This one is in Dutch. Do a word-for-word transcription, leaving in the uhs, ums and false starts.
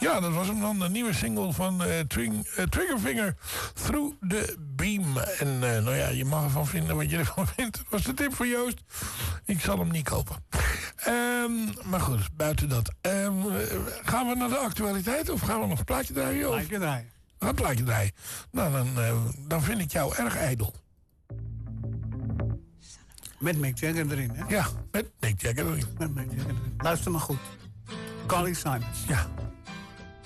Ja, dat was hem dan. De nieuwe single van uh, Tring, uh, Triggerfinger, Through the Beam. En uh, nou ja, je mag ervan vinden wat je ervan vindt. Dat was de tip voor Joost. Ik zal hem niet kopen. Um, maar goed, buiten dat. Um, gaan we naar de actualiteit of gaan we nog een plaatje draaien? Of? Plaatje draaien. Een plaatje draaien. Nou, dan, uh, dan vind ik jou erg ijdel. Met Mick Jagger erin, hè? Ja, met Mick Jagger erin. Met Mick Jagger erin. Luister maar goed. Carly Simon. Ja.